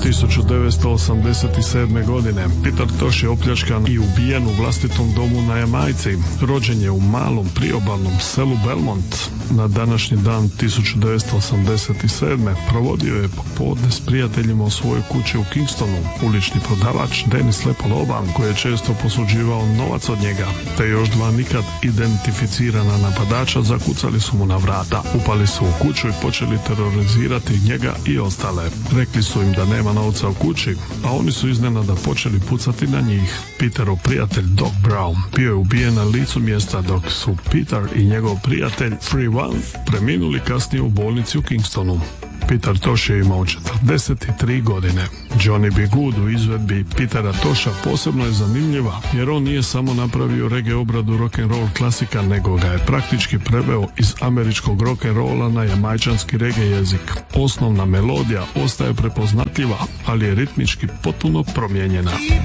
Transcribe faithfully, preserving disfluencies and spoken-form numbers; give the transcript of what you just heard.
tisuću devetsto osamdeset sedme. godine Peter Tosh je opljačkan i ubijen u vlastitom domu na Jamajci. Rođen je u malom priobalnom selu Belmont. Na današnji dan tisuću devetsto osamdeset sedme. provodio je popodne s prijateljima u svojoj kući u Kingstonu. Ulični prodavač Dennis Lepoloban, koji je često posuđivao novac od njega, te još dva nikad identificirana napadača zakucali su mu na vrata. Upali su u kuću i počeli terorizirati njega i ostale. Rekli su im da nema novca u kući, a oni su iznenada počeli pucati na njih. Peterov prijatelj Doc Brown bio je ubijen na licu mjesta, dok su Peter i njegov prijatelj Free One preminuli kasnije u bolnici u Kingstonu. Peter Tosh je imao četrdeset tri godine. Johnny B. Good u izvedbi Petera Tosha posebno je zanimljiva, jer on nije samo napravio reggae obradu rock'n'roll klasika, nego ga je praktički preveo iz američkog rock'n'rolla na jamajčanski reggae jezik. Osnovna melodija ostaje prepoznatljiva, ali je ritmički potpuno promijenjena.